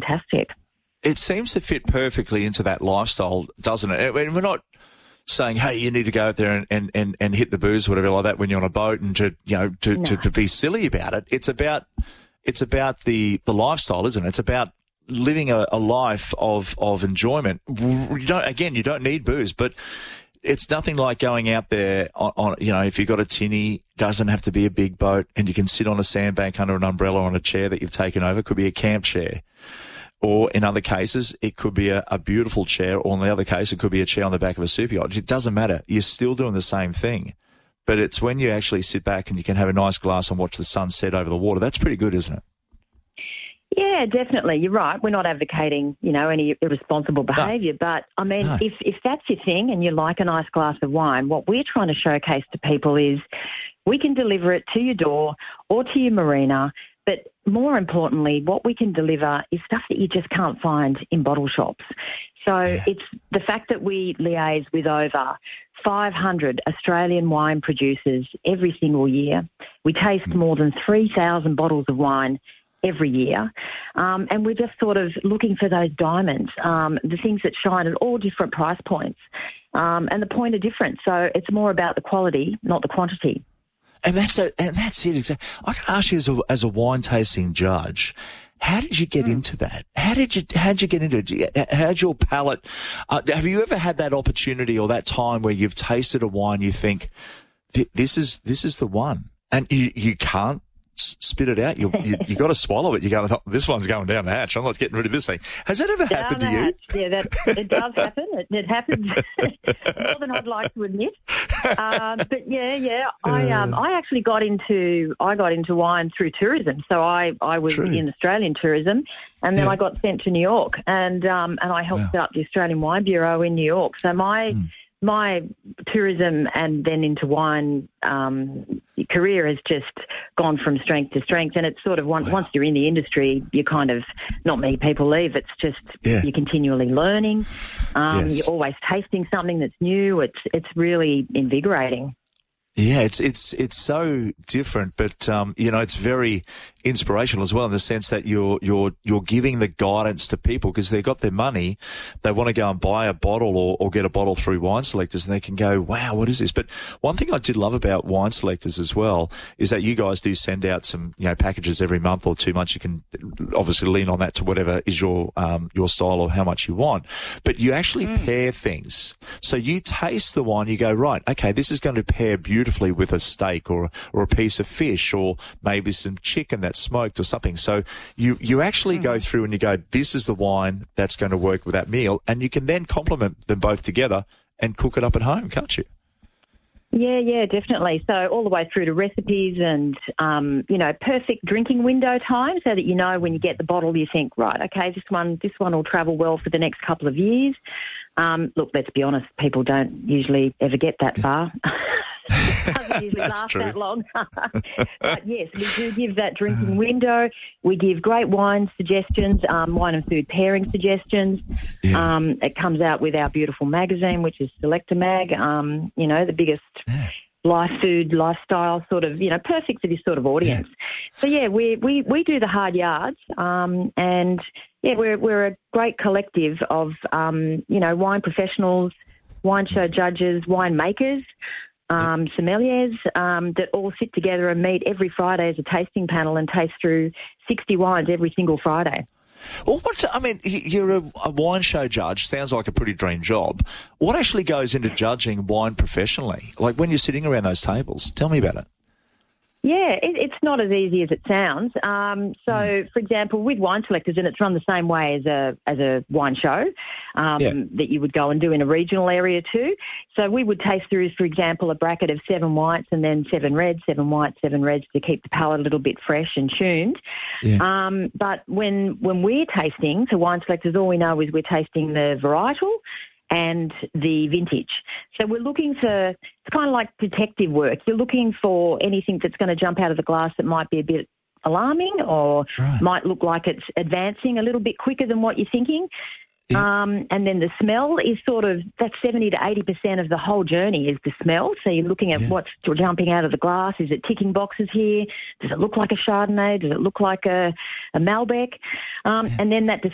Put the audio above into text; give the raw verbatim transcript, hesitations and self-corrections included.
fantastic. It seems to fit perfectly into that lifestyle, doesn't it? And we're not saying, hey, you need to go out there and, and, and, and hit the booze, whatever like that, when you're on a boat, and to, you know, to, No. to, to be silly about it. It's about, it's about the, the lifestyle, isn't it? It's about living a, a life of, of enjoyment. You don't, again, you don't need booze, but it's nothing like going out there on, on, you know, if you've got a tinny, doesn't have to be a big boat, and you can sit on a sandbank under an umbrella on a chair that you've taken over. It could be a camp chair. Or in other cases, it could be a, a beautiful chair, or in the other case, it could be a chair on the back of a super yacht. It doesn't matter. You're still doing the same thing. But it's when you actually sit back and you can have a nice glass and watch the sun set over the water. That's pretty good, isn't it? Yeah, definitely. You're right. We're not advocating, you know, any irresponsible behaviour. No. But, I mean, no. if, if that's your thing and you like a nice glass of wine, what we're trying to showcase to people is we can deliver it to your door or to your marina. But more importantly, what we can deliver is stuff that you just can't find in bottle shops. So yeah. it's the fact that we liaise with over five hundred Australian wine producers every single year. We taste more than three thousand bottles of wine every year. Um, and we're just sort of looking for those diamonds, um, the things that shine at all different price points. Um, and the point of difference. So it's more about the quality, not the quantity. And that's a, and that's it. Exactly. I can ask you as a, as a wine tasting judge, how did you get mm. into that? How did you, how did you get into it? How'd your palate, uh, have you ever had that opportunity or that time where you've tasted a wine, you think, this is, this is the one, and you, you can't spit it out? You, you, you got to swallow it. You go, this one's going down the hatch. I'm not getting rid of this thing. Has that ever down happened to you? Hatch. Yeah, that, it does happen. It, it happens more than I'd like to admit. Um, but yeah, yeah, I um, I actually got into I got into wine through tourism. So I, I was True. in Australian tourism, and then yeah. I got sent to New York, and um, and I helped wow. set up the Australian Wine Bureau in New York. So my mm. my tourism and then into wine um, career has just gone from strength to strength. And it's sort of one, wow. once you're in the industry, you kind of, not many people leave. It's just yeah. you're continually learning. Um, yes. You're always tasting something that's new. It's it's really invigorating. Yeah, it's it's it's so different, but um, you know, it's very inspirational as well in the sense that you're you're you're giving the guidance to people because they've got their money, they want to go and buy a bottle or, or get a bottle through Wine Selectors, and they can go, wow, what is this? But one thing I did love about Wine Selectors as well is that you guys do send out some, you know, packages every month or two months. You can obviously lean on that to whatever is your um your style or how much you want, but you actually mm. pair things. So you taste the wine, you go, right, okay, this is going to pair beautifully with a steak or or a piece of fish or maybe some chicken that's smoked or something. So you you actually mm. go through and you go, this is the wine that's going to work with that meal, and you can then complement them both together and cook it up at home, can't you? Yeah, yeah, definitely. So all the way through to recipes and, um, you know, perfect drinking window time so that you know when you get the bottle you think, right, okay, this one this one will travel well for the next couple of years. Um, look, let's be honest, people don't usually ever get that far. It doesn't usually last true. that long. But yes, we do give that drinking window. We give great wine suggestions, um, wine and food pairing suggestions. Yeah. Um, it comes out with our beautiful magazine, which is Selector Mag, um, you know, the biggest yeah. life food, lifestyle sort of, you know, perfect for this sort of audience. Yeah. So, yeah, we, we, we do the hard yards um, and, yeah, we're, we're a great collective of, um, you know, wine professionals, wine show judges, wine makers, Um, sommeliers um, that all sit together and meet every Friday as a tasting panel and taste through sixty wines every single Friday. Well, what, I mean, you're a, a wine show judge. Sounds like a pretty dream job. What actually goes into judging wine professionally? Like when you're sitting around those tables? Tell me about it. Yeah, it, it's not as easy as it sounds. Um, so, mm. for example, with Wine Selectors, and it's run the same way as a as a wine show um, yeah. that you would go and do in a regional area too. So we would taste through, for example, a bracket of seven whites and then seven reds, seven whites, seven reds to keep the palate a little bit fresh and tuned. Yeah. Um, but when when we're tasting, so Wine Selectors, all we know is we're tasting the varietal and the vintage. So we're looking for, it's kind of like detective work. You're looking for anything that's going to jump out of the glass that might be a bit alarming or right. might look like it's advancing a little bit quicker than what you're thinking. Yeah. Um, and then the smell is sort of, that's seventy to eighty percent of the whole journey is the smell. So you're looking at yeah. what's jumping out of the glass. Is it ticking boxes here? Does it look like a Chardonnay? Does it look like a, a Malbec? Um, yeah. And then that